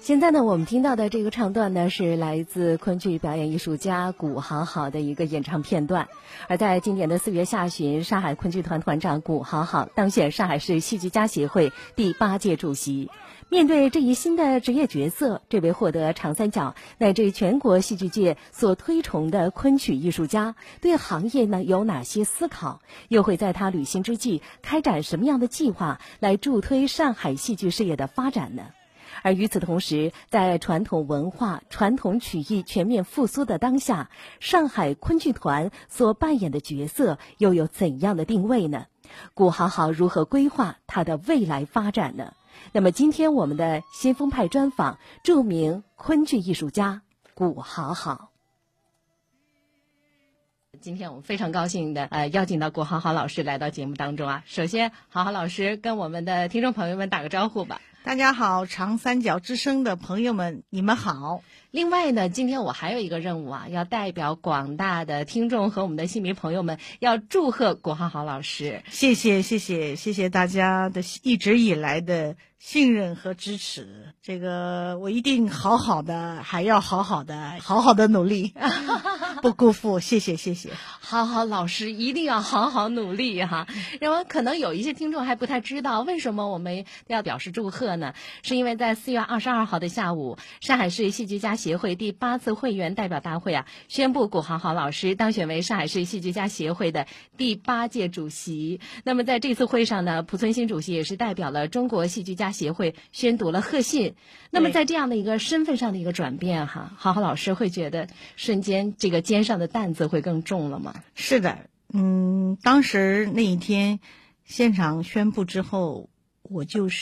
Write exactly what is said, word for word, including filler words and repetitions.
现在呢，我们听到的这个唱段呢，是来自昆剧表演艺术家古好好的一个演唱片段。而在今年的四月下旬，上海昆剧团团长古好好当选上海市戏剧家协会第八届主席。面对这一新的职业角色，这位获得长三角乃至全国戏剧界所推崇的昆曲艺术家，对行业呢有哪些思考？又会在他履行之际开展什么样的计划来助推上海戏剧事业的发展呢？而与此同时，在传统文化、传统曲艺全面复苏的当下，上海昆剧团所扮演的角色又有怎样的定位呢？古好好如何规划它的未来发展呢？那么今天我们的先锋派专访著名昆剧艺术家古好好。今天我们非常高兴的呃邀请到古好好老师来到节目当中啊。首先，好好老师跟我们的听众朋友们打个招呼吧。 大家好，长三角之声的朋友们，你们好。 另外呢，今天我还有一个任务啊，要代表广大的听众和我们的戏迷朋友们，要祝贺古好好老师。 谢谢，谢谢，谢谢大家的一直以来的信任和支持。这个我一定好好的，还要好好的，好好的努力，不辜负。谢谢，谢谢。 好好老师一定要好好努力哈。然后可能有一些听众还不太知道，为什么我们要表示祝贺呢？是因为在四月二十二号的下午，上海市戏剧家协会第八次会员代表大会啊，宣布古好好老师当选为上海市戏剧家协会的第八届主席。那么在这次会上呢，濮存昕主席也是代表了中国戏剧家协会宣读了贺信。那么在这样的一个身份上的一个转变哈，好好老师会觉得瞬间这个肩上的担子会更重了吗？ 是的，嗯，当时那一天现场宣布之后，我就是